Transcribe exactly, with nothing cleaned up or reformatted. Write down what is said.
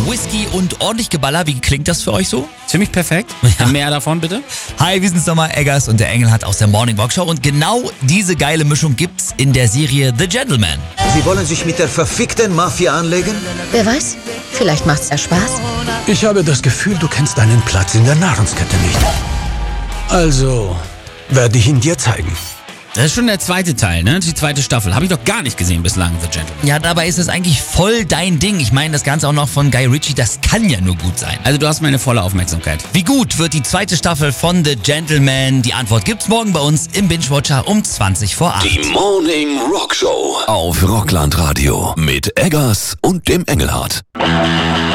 Whisky und ordentlich Geballer. Wie klingt das für euch so? Ziemlich perfekt. Ja. Mehr davon bitte. Hi, wir sind's nochmal, Eggers und der Engel hat aus der Morning Walk Show. Und genau diese geile Mischung gibt's in der Serie The Gentleman. Sie wollen sich mit der verfickten Mafia anlegen? Wer weiß, vielleicht macht's ja Spaß. Ich habe das Gefühl, du kennst deinen Platz in der Nahrungskette nicht. Also werde ich ihn dir zeigen. Das ist schon der zweite Teil, ne? Die zweite Staffel. Habe ich doch gar nicht gesehen bislang, The Gentleman. Ja, dabei ist es eigentlich voll dein Ding. Ich meine, das Ganze auch noch von Guy Ritchie, das kann ja nur gut sein. Also du hast meine volle Aufmerksamkeit. Wie gut wird die zweite Staffel von The Gentleman? Die Antwort gibt's morgen bei uns im Binge-Watcher um zwanzig vor acht. Die Morning Rock Show auf Rockland Radio mit Eggers und dem Engelhardt.